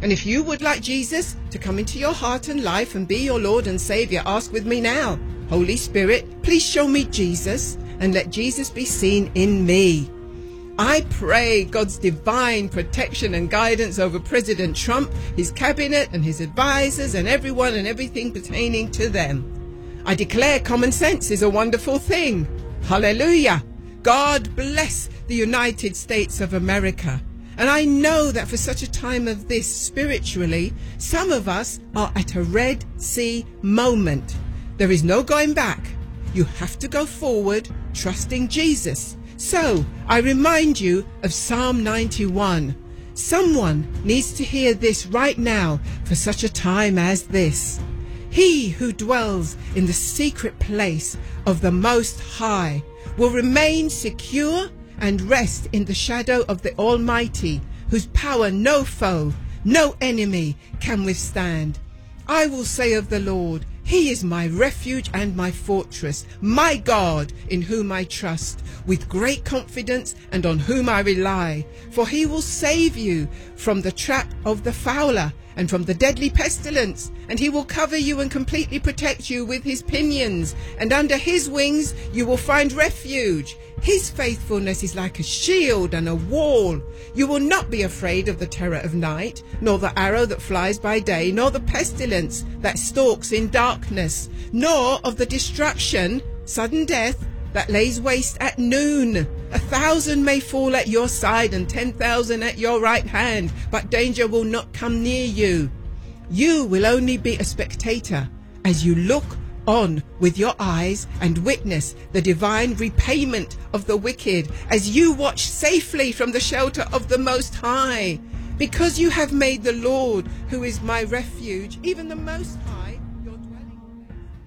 And if you would like Jesus to come into your heart and life and be your Lord and Saviour, ask with me now. Holy Spirit, please show me Jesus and let Jesus be seen in me. I pray God's divine protection and guidance over President Trump, his cabinet and his advisors and everyone and everything pertaining to them. I declare common sense is a wonderful thing. Hallelujah. God bless the United States of America. And I know that for such a time of this, spiritually, some of us are at a Red Sea moment. There is no going back. You have to go forward, trusting Jesus. So, I remind you of Psalm 91. Someone needs to hear this right now for such a time as this. He who dwells in the secret place of the Most High will remain secure and rest in the shadow of the Almighty, whose power no foe, no enemy can withstand. I will say of the Lord, He is my refuge and my fortress, my God in whom I trust, with great confidence and on whom I rely. For He will save you from the trap of the fowler and from the deadly pestilence, and He will cover you and completely protect you with His pinions, and under His wings you will find refuge. His faithfulness is like a shield and a wall. You will not be afraid of the terror of night, nor the arrow that flies by day, nor the pestilence that stalks in darkness, nor of the destruction, sudden death, that lays waste at noon. 1,000 may fall at your side and 10,000 at your right hand, but danger will not come near you. You will only be a spectator as you look on with your eyes and witness the divine repayment of the wicked, as you watch safely from the shelter of the Most High. Because you have made the Lord, who is my refuge, even the Most High,